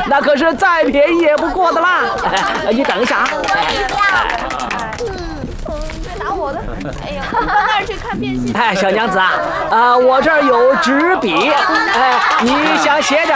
那可是再便宜也不过的啦。你等一下啊。 打我的！哎呀，我到那儿去看变戏。 哎，小娘子啊，我这儿有纸笔，哎，你想写点